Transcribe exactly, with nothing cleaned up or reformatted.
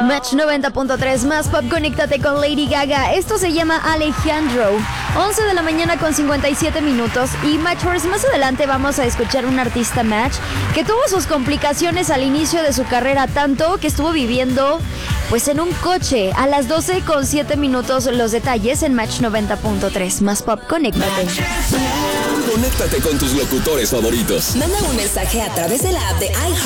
Match noventa punto tres, más pop, conéctate con Lady Gaga. Esto se llama Alejandro. once de la mañana con cincuenta y siete minutos. Y Matchers, más adelante vamos a escuchar un artista Match que tuvo sus complicaciones al inicio de su carrera, tanto que estuvo viviendo pues en un coche. A las doce con siete minutos los detalles en Match noventa punto tres. Más pop, conéctate. Conéctate con tus locutores favoritos. Manda un mensaje a través de la app de iHeart